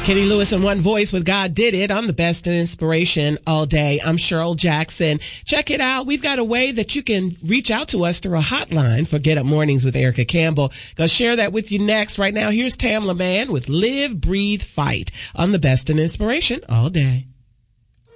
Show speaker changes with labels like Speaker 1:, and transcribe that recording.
Speaker 1: Kenny Lewis in one voice with God Did It on the Best in Inspiration all day. I'm Cheryl Jackson. Check it out. We've got a way that you can reach out to us through a hotline for Get Up Mornings with Erica Campbell. Gonna share that with you next. Right now, here's Tamla Mann with Live, Breathe, Fight on the Best in Inspiration all day.